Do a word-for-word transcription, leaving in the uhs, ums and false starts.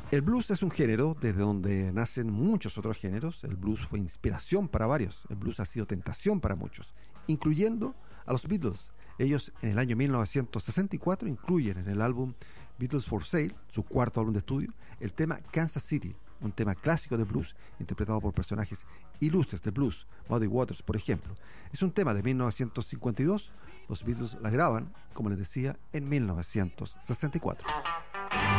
El blues es un género desde donde nacen muchos otros géneros. El blues fue inspiración para varios. El blues ha sido tentación para muchos, incluyendo a los Beatles. Ellos en el año mil novecientos sesenta y cuatro incluyen en el álbum Beatles for Sale, su cuarto álbum de estudio, el tema Kansas City, un tema clásico de blues interpretado por personajes ilustres de blues, Muddy Waters, por ejemplo. Es un tema de mil novecientos cincuenta y dos. Los Beatles la graban, como les decía, en mil novecientos sesenta y cuatro.